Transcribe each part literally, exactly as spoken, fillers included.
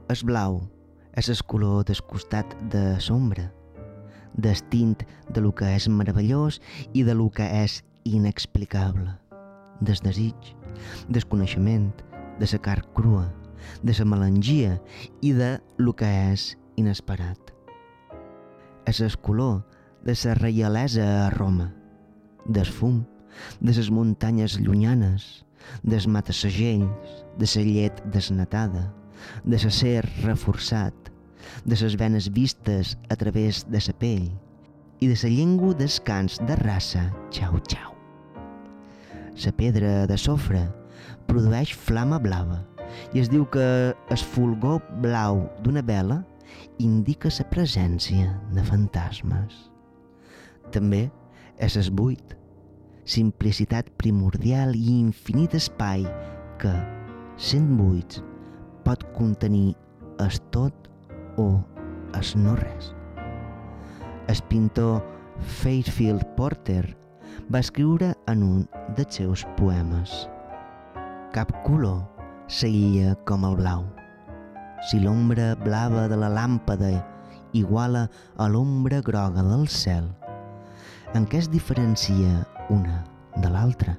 El blau és el color del costat de l'ombra, del tint de lo que és meravellós i de lo que és inexplicable, del desig, del coneixement, de la carn crua, de la melangia i de lo que és inesperat. És el color de la reialesa a Roma, del fum, de les muntanyes llunyanes, dels matasegells, de la llet desnatada, de l'acer reforçat, de les venes vistes a través de la pell i de la llengua dels cants de raça xau-xau. La pedra de sofre produeix flama blava i es diu que el fulgor blau d'una vela indica la presència de fantasmes. També és el buit, simplicitat primordial i infinit espai que, sent buits, pot contenir el tot o el no res. El pintor Fairfield Porter va escriure en un dels seus poemes: cap color s'aïlla com el blau. Si l'ombra blava de la làmpada iguala a l'ombra groga del cel, en què es diferencia una de l'altra?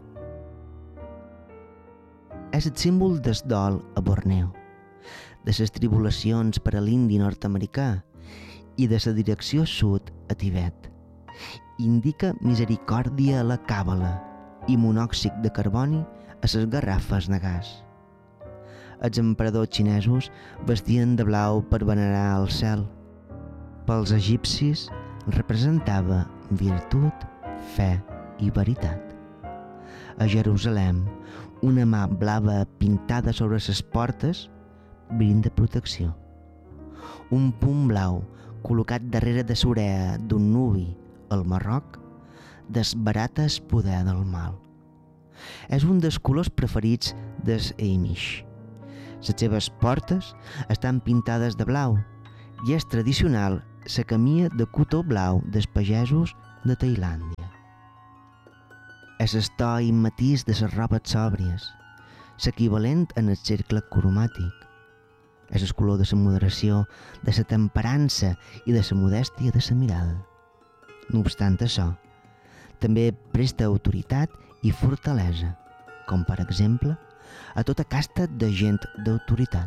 És el símbol del dol a Borneo, de les tribulacions per a l'indi nord-americà i de la direcció sud a Tibet. Indica misericòrdia a la càbala i monòxid de carboni a les garrafes de gas. Els emperadors xinesos vestien de blau per venerar el cel. Pels egipcis representava virtut, fe i veritat. A Jerusalem, una mà blava pintada sobre les portes brinda protecció. Un punt blau col·locat darrere de l'orella d'un nuvi al Marroc desbarata el poder del mal. És un dels colors preferits dels Amish. Les seves portes estan pintades de blau i és tradicional la camisa de cotó blau dels pagesos de Tailàndia. És el to i matís de les robes sòbries, l'equivalent en el cercle cromàtic. És el color de la moderació, de la temperança i de la modèstia de la mirada. No obstant això, també presta autoritat i fortalesa, com per exemple a tota casta de gent d'autoritat.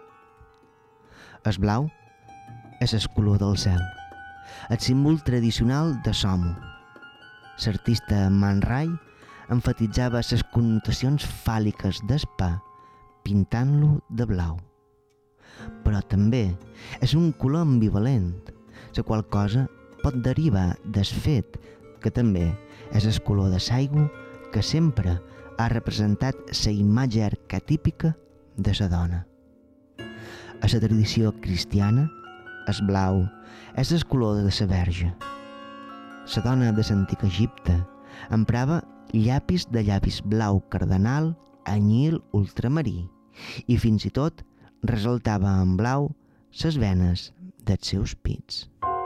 El blau és el color del cel, el símbol tradicional de Somo. L'artista Man Ray enfatitzava les connotacions fàl·liques del pa pintant-lo de blau. Però també és un color ambivalent, la qual cosa pot derivar del fet que també és el color de l'aigua que sempre ha representat la imatge arquetípica de la dona. A la tradició cristiana, el blau és el color de la verge. La dona de l'antic Egipte emprava llapis de llavis blau cardenal, anyil ultramarí i fins i tot resaltava en blau les venes dels seus pits.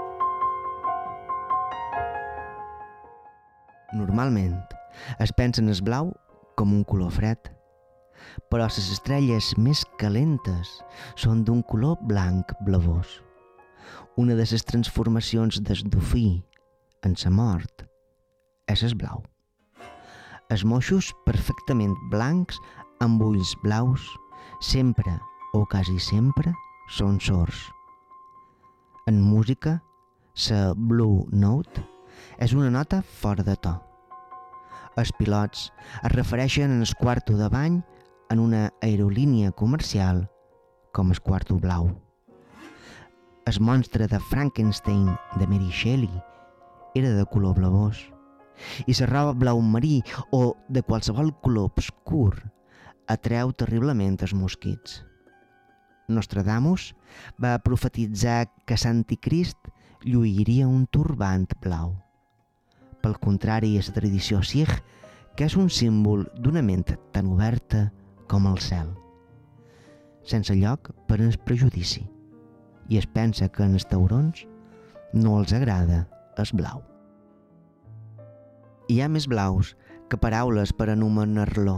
Normalment es pensa en el blau com un color fred, però les estrelles més calentes són d'un color blanc blavós. Una de les transformacions del dofí en la mort és el blau. Els moixos perfectament blancs amb ulls blaus sempre o quasi sempre són sords. En música, la Blue Note és una nota fora de to. Els pilots es refereixen en el quarto de bany en una aerolínia comercial com el quarto blau. El monstre de Frankenstein de Mary Shelley era de color blavós i la roba blau marí o de qualsevol color obscur atreu terriblement els mosquits. Nostradamus va profetitzar que l'anticrist lluiria un turbant blau. Pel contrari, és la tradició sikh, que és un símbol d'una ment tan oberta com el cel, sense lloc per al prejudici, i es pensa que als taurons no els agrada el blau. Hi ha més blaus que paraules per anomenar-lo,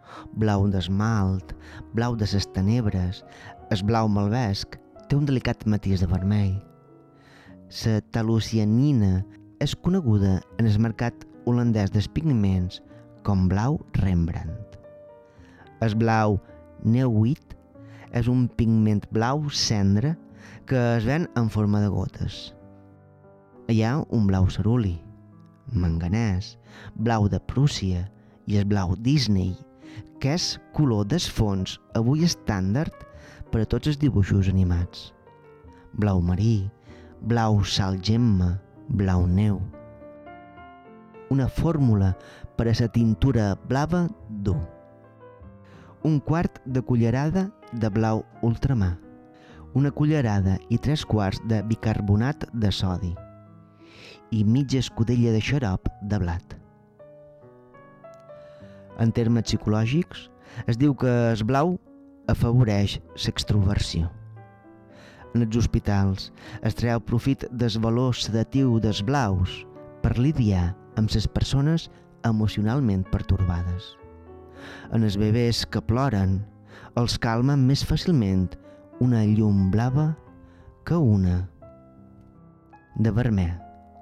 blau d'esmalt, blau de ses tenebres, el blau malvesc té un delicat matís de vermell. La talucianina és coneguda en el mercat holandès dels pigments com blau Rembrandt. El blau Neuwied és un pigment blau cendra que es ven en forma de gotes. Hi ha un blau ceruli, manganès, blau de Prússia i el blau Disney, que és color del fons avui estàndard per a tots els dibuixos animats. Blau marí, blau sal gemma, blau neu. Una fórmula per a la tintura blava d'U. Un quart de cullerada de blau ultramar. Una cullerada i tres quarts de bicarbonat de sodi. I mitja escudella de xarop de blat. En termes psicològics, es diu que el blau afavoreix l'extroversió. En els hospitals es treu profit del valor sedatiu dels blaus per lidiar amb les persones emocionalment pertorbades. En els bebès que ploren els calma més fàcilment una llum blava que una de vermell.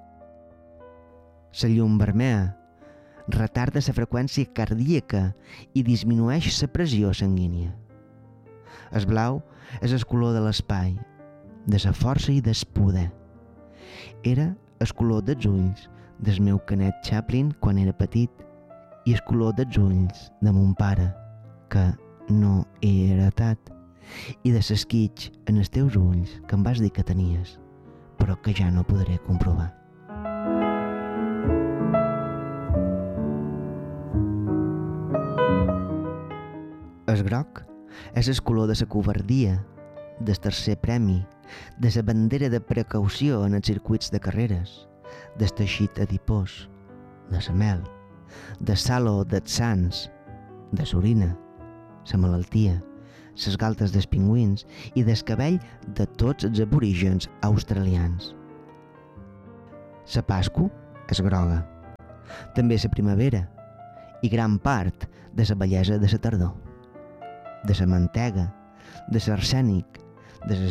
La llum vermella retarda la freqüència cardíaca i disminueix la pressió sanguínia. El blau és el color de l'espai, de la força i del poder. Era el color dels ulls del meu canet Chaplin quan era petit i el color dels ulls de mon pare, que no he heretat, i de l'esquitx en els teus ulls que em vas dir que tenies, però que ja no podré comprovar. El groc és el color de la covardia, del tercer premi, de la bandera de precaució en els circuits de carreres, del teixit adipós, de la mel, de l'halo dels sants, de l'orina, la malaltia, les galtes dels pingüins i del cabell de tots els aborígens australians. La Pasqua és groga, també la primavera i gran part de la bellesa de la tardor, de la mantega, de l'arsènic, de les